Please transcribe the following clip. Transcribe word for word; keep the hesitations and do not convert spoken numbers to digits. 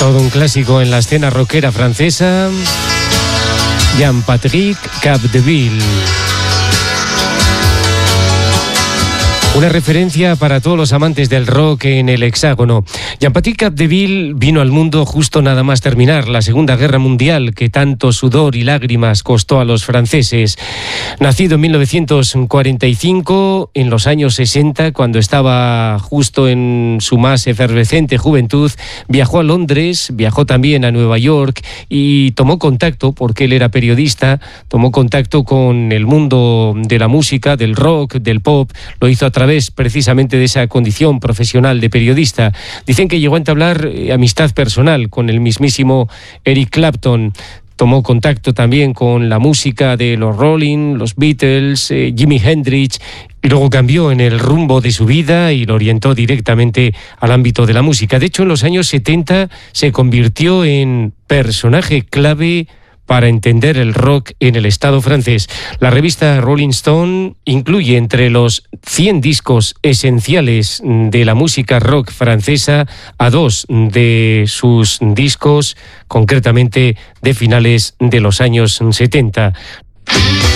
Todo un clásico en la escena rockera francesa, Jean-Patrick Capdeville. Una referencia para todos los amantes del rock en el Hexágono. Jean-Patrick Capdeville vino al mundo justo nada más terminar la Segunda Guerra Mundial, que tanto sudor y lágrimas costó a los franceses. Nacido en mil novecientos cuarenta y cinco, en los años sesenta, cuando estaba justo en su más efervescente juventud, viajó a Londres, viajó también a Nueva York y tomó contacto, porque él era periodista, tomó contacto con el mundo de la música, del rock, del pop. Lo hizo a través través precisamente de esa condición profesional de periodista. Dicen que llegó a entablar eh, amistad personal con el mismísimo Eric Clapton. Tomó contacto también con la música de los Rolling, los Beatles, eh, Jimi Hendrix, y luego cambió en el rumbo de su vida y lo orientó directamente al ámbito de la música. De hecho, en los años setenta se convirtió en personaje clave para entender el rock en el Estado francés. La revista Rolling Stone incluye entre los cien discos esenciales de la música rock francesa a dos de sus discos, concretamente de finales de los años setenta.